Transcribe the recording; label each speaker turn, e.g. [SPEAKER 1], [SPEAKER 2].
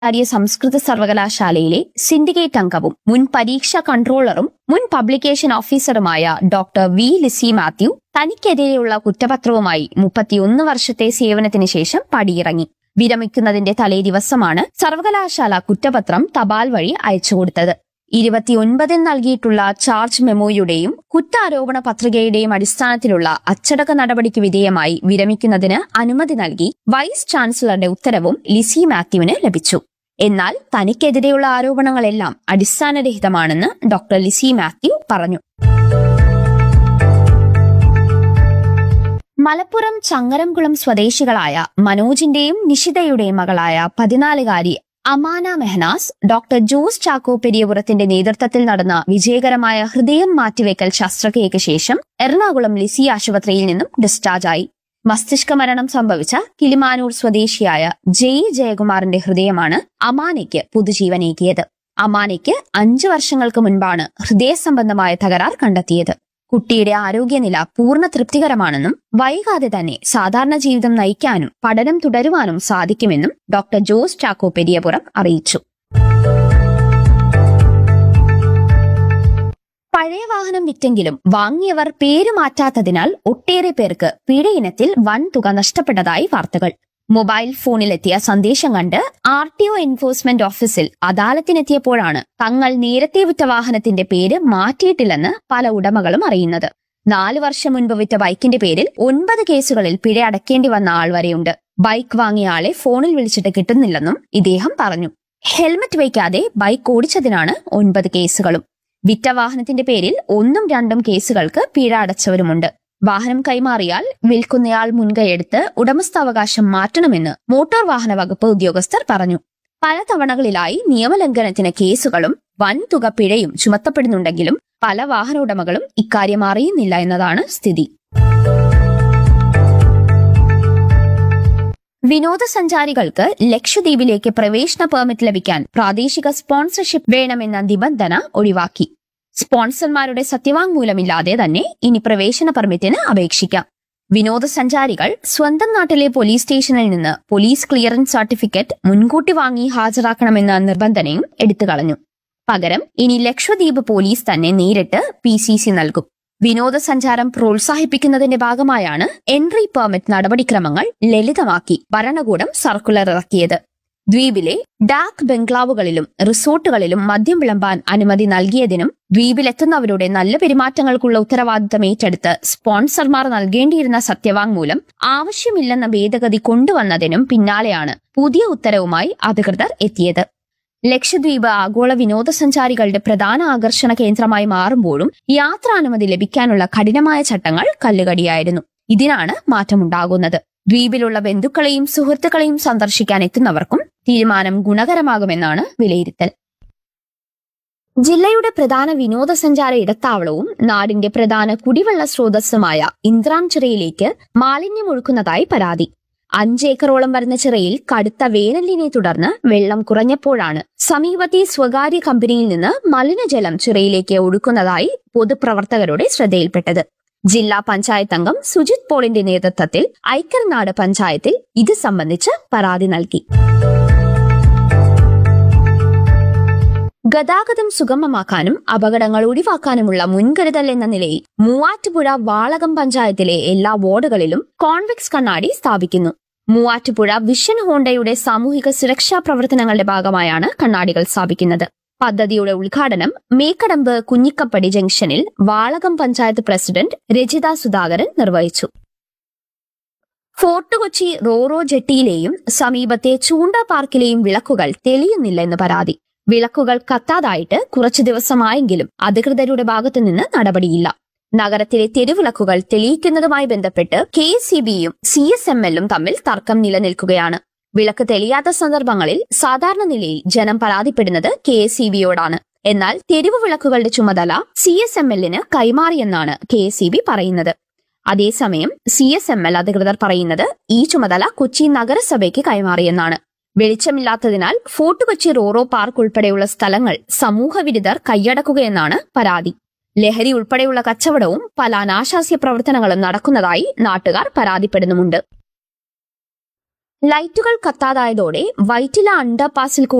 [SPEAKER 1] സംസ്കൃത സർവകലാശാലയിലെ സിൻഡിക്കേറ്റ് അംഗവും മുൻ പരീക്ഷാ കൺട്രോളറും മുൻ publication ഓഫീസറുമായ doctor V Lissy Mathew തനിക്കെതിരെയുള്ള കുറ്റപത്രവുമായി 31 വർഷത്തെ സേവനത്തിന് ശേഷം പടിയിറങ്ങി. വിരമിക്കുന്നതിന്റെ തലേദിവസമാണ് സർവകലാശാല കുറ്റപത്രം തപാൽ വഴി അയച്ചുകൊടുത്തത്. 29 നൽകിയിട്ടുള്ള ചാർജ് മെമ്മോയുടെയും കുറ്റാരോപണ പത്രികയുടെയും അടിസ്ഥാനത്തിലുള്ള അച്ചടക്ക നടപടിക്ക് വിധേയമായി വിരമിക്കുന്നതിന് അനുമതി നൽകി വൈസ് ചാൻസലറുടെ ഉത്തരവും ലിസി മാത്യുവിന് ലഭിച്ചു. എന്നാൽ തനിക്കെതിരെയുള്ള ആരോപണങ്ങളെല്ലാം അടിസ്ഥാനരഹിതമാണെന്ന് ഡോക്ടർ ലിസി മാത്യു പറഞ്ഞു. മലപ്പുറം ചങ്ങരംകുളം സ്വദേശികളായ മനോജിന്റെയും നിഷിതയുടെയും മകളായ 14-കാരി അമാന മെഹനാസ് ഡോക്ടർ ജോസ് ചാക്കോ പെരിയപുറത്തിന്റെ നേതൃത്വത്തിൽ നടന്ന വിജയകരമായ ഹൃദയം മാറ്റിവെക്കൽ ശസ്ത്രക്രിയയ്ക്ക് ശേഷം എറണാകുളം ലിസി ആശുപത്രിയിൽ നിന്നും ഡിസ്ചാർജായി. മസ്തിഷ്ക മരണം സംഭവിച്ച കിളിമാനൂർ സ്വദേശിയായ ജയകുമാറിന്റെ ഹൃദയമാണ് അമാനയ്ക്ക് പുതുജീവനേകിയത്. അമാനയ്ക്ക് 5 വർഷങ്ങൾക്ക് മുൻപാണ് ഹൃദയ സംബന്ധമായ തകരാർ കണ്ടെത്തിയത്. കുട്ടിയുടെ ആരോഗ്യനില പൂർണ്ണ തൃപ്തികരമാണെന്നും വൈകാതെ തന്നെ സാധാരണ ജീവിതം നയിക്കാനും പഠനം തുടരുവാനും സാധിക്കുമെന്നും ഡോക്ടർ ജോസ് ചാക്കോ പെരിയപുറം അറിയിച്ചു. പഴയ വാഹനം വിറ്റെങ്കിലും വാങ്ങിയവർ പേര് മാറ്റാത്തതിനാൽ ഒട്ടേറെ പേർക്ക് പിഴയിനത്തിൽ വൻ തുക നഷ്ടപ്പെട്ടതായി വാർത്തകൾ. മൊബൈൽ ഫോണിലെത്തിയ സന്ദേശം കണ്ട് RTO എൻഫോഴ്സ്മെന്റ് ഓഫീസിൽ അദാലത്തിനെത്തിയപ്പോഴാണ് തങ്ങൾ നേരത്തെ വിറ്റ വാഹനത്തിന്റെ പേര് മാറ്റിയിട്ടില്ലെന്ന് പല ഉടമകളും അറിയുന്നത്. 4 വർഷം മുൻപ് വിറ്റ ബൈക്കിന്റെ പേരിൽ 9 കേസുകളിൽ പിഴ അടക്കേണ്ടി വന്ന ആൾ വരെയുണ്ട്. ബൈക്ക് വാങ്ങിയ ആളെ ഫോണിൽ വിളിച്ചിട്ട് കിട്ടുന്നില്ലെന്നും ഇദ്ദേഹം പറഞ്ഞു. ഹെൽമറ്റ് വയ്ക്കാതെ ബൈക്ക് ഓടിച്ചതിനാണ് 9 കേസുകളും. വിറ്റ വാഹനത്തിന്റെ പേരിൽ 1ഉം 2ഉം കേസുകൾക്ക് പിഴ അടച്ചവരുമുണ്ട്. വാഹനം കൈമാറിയാൽ വിൽക്കുന്നയാൾ മുൻകൈയെടുത്ത് ഉടമസ്ഥാവകാശം മാറ്റണമെന്ന് മോട്ടോർ വാഹന വകുപ്പ് ഉദ്യോഗസ്ഥർ പറഞ്ഞു. പല തവണകളിലായി നിയമലംഘനത്തിന് കേസുകളും വൻ തുക പിഴയും ചുമത്തപ്പെടുന്നുണ്ടെങ്കിലും പല വാഹന ഉടമകളും ഇക്കാര്യം അറിയുന്നില്ല എന്നതാണ് സ്ഥിതി. വിനോദസഞ്ചാരികൾക്ക് ലക്ഷദ്വീപിലേക്ക് പ്രവേശന പെർമിറ്റ് ലഭിക്കാൻ പ്രാദേശിക സ്പോൺസർഷിപ്പ് വേണമെന്ന നിബന്ധന ഒഴിവാക്കി. സ്പോൺസർമാരുടെ സത്യവാങ്മൂലമില്ലാതെ തന്നെ ഇനി പ്രവേശന പെർമിറ്റിന് അപേക്ഷിക്കാം. വിനോദസഞ്ചാരികൾ സ്വന്തം നാട്ടിലെ പോലീസ് സ്റ്റേഷനിൽ നിന്ന് പോലീസ് ക്ലിയറൻസ് സർട്ടിഫിക്കറ്റ് മുൻകൂട്ടി വാങ്ങി ഹാജരാക്കണമെന്ന നിബന്ധനയും എടുത്തുകളഞ്ഞു. പകരം ഇനി ലക്ഷദ്വീപ് പോലീസ് തന്നെ നേരിട്ട് PCC നൽകും. വിനോദസഞ്ചാരം പ്രോത്സാഹിപ്പിക്കുന്നതിന്റെ ഭാഗമായാണ് എൻട്രി പെർമിറ്റ് നടപടിക്രമങ്ങൾ ലളിതമാക്കി ഭരണകൂടം സർക്കുലർ ഇറക്കിയത്. ദ്വീപിലെ ഡാക് ബംഗ്ലാവുകളിലും റിസോർട്ടുകളിലും മദ്യം വിളമ്പാൻ അനുമതി നൽകിയതിനും ദ്വീപിലെത്തുന്നവരുടെ നല്ല പെരുമാറ്റങ്ങൾക്കുള്ള ഉത്തരവാദിത്തം ഏറ്റെടുത്ത് സ്പോൺസർമാർ നൽകേണ്ടിയിരുന്ന സത്യവാങ്മൂലം ആവശ്യമില്ലെന്ന ഭേദഗതി കൊണ്ടുവന്നതിനും പിന്നാലെയാണ് പുതിയ ഉത്തരവുമായി അധികൃതർ എത്തിയത്. ലക്ഷദ്വീപ് ആഗോള വിനോദസഞ്ചാരികളുടെ പ്രധാന ആകർഷണ കേന്ദ്രമായി മാറുമ്പോഴും യാത്രാനുമതി ലഭിക്കാനുള്ള കഠിനമായ ചട്ടങ്ങൾ കല്ലുകടിയായിരുന്നു. ഇതിനാണ് മാറ്റമുണ്ടാകുന്നത്. ദ്വീപിലുള്ള ബന്ധുക്കളെയും സുഹൃത്തുക്കളെയും സന്ദർശിക്കാൻ എത്തുന്നവർക്കും തീരുമാനം ഗുണകരമാകുമെന്നാണ് വിലയിരുത്തൽ. ജില്ലയുടെ പ്രധാന വിനോദസഞ്ചാര ഇടത്താവളവും നാടിന്റെ പ്രധാന കുടിവെള്ള സ്രോതസ്സുമായ ഇന്ദ്രാൻചിറയിലേക്ക് മാലിന്യം ഒഴുക്കുന്നതായി പരാതി. 5 ഏക്കറോളം വരുന്ന ചിറയിൽ കടുത്ത വേനലിനെ തുടർന്ന് വെള്ളം കുറഞ്ഞപ്പോഴാണ് സമീപത്തെ സ്വകാര്യ കമ്പനിയിൽ നിന്ന് മലിനജലം ചിറയിലേക്ക് ഒഴുക്കുന്നതായി പൊതുപ്രവർത്തകരുടെ ശ്രദ്ധയിൽപ്പെട്ടത്. ജില്ലാ പഞ്ചായത്ത് അംഗം സുജിത് പോളിന്റെ നേതൃത്വത്തിൽ ഐക്കരനാട് പഞ്ചായത്തിൽ ഇത് സംബന്ധിച്ച് പരാതി നൽകി. ഗതാഗതം സുഗമമാക്കാനും അപകടങ്ങൾ ഒഴിവാക്കാനുമുള്ള മുൻകരുതൽ എന്ന നിലയിൽ മൂവാറ്റുപുഴ വാളകം പഞ്ചായത്തിലെ എല്ലാ വാർഡുകളിലും കോൺവെക്സ് കണ്ണാടി സ്ഥാപിക്കുന്നു. മൂവാറ്റുപുഴ വിഷൻ ഹോണ്ടയുടെ സാമൂഹിക സുരക്ഷാ പ്രവർത്തനങ്ങളുടെ ഭാഗമായാണ് കണ്ണാടികൾ സ്ഥാപിക്കുന്നത്. പദ്ധതിയുടെ ഉദ്ഘാടനം മേക്കടമ്പ് കുഞ്ഞിക്കപ്പടി ജംഗ്ഷനിൽ വാളകം പഞ്ചായത്ത് പ്രസിഡന്റ് രജിത സുധാകരൻ നിർവഹിച്ചു. ഫോർട്ട് കൊച്ചി റോറോ ജെട്ടിയിലെയും സമീപത്തെ ചൂണ്ട പാർക്കിലെയും വിളക്കുകൾ തെളിയുന്നില്ലെന്ന് പരാതി. വിളക്കുകൾ കത്താതായിട്ട് കുറച്ചു ദിവസമായെങ്കിലും അധികൃതരുടെ ഭാഗത്തുനിന്ന് നടപടിയില്ല. നഗരത്തിലെ തെരുവിളക്കുകൾ തെളിയിക്കുന്നതുമായി ബന്ധപ്പെട്ട് KSEBയും CSMLും തമ്മിൽ തർക്കം നിലനിൽക്കുകയാണ്. വിളക്ക് തെളിയാത്ത സന്ദർഭങ്ങളിൽ സാധാരണ നിലയിൽ ജനം പരാതിപ്പെടുന്നത് KSEBയോടാണ്. എന്നാൽ തെരുവ് വിളക്കുകളുടെ ചുമതല CSMLന് കൈമാറിയെന്നാണ് KSEB പറയുന്നത്. അതേസമയം CSML അധികൃതർ പറയുന്നത് ഈ ചുമതല കൊച്ചി നഗരസഭയ്ക്ക് കൈമാറിയെന്നാണ്. വെളിച്ചമില്ലാത്തതിനാൽ ഫോർട്ട് കൊച്ചി റോറോ പാർക്ക് ഉൾപ്പെടെയുള്ള സ്ഥലങ്ങൾ സമൂഹവിരുദ്ധർ കൈയടക്കുകയെന്നാണ് പരാതി. ലഹരി ഉൾപ്പെടെയുള്ള കച്ചവടവും പല അനാശാസ്യ പ്രവർത്തനങ്ങളും നടക്കുന്നതായി നാട്ടുകാർ പരാതിപ്പെടുന്നുമുണ്ട്. ലൈറ്റുകൾ കത്താതായതോടെ വൈറ്റില അണ്ടർപാസിൽ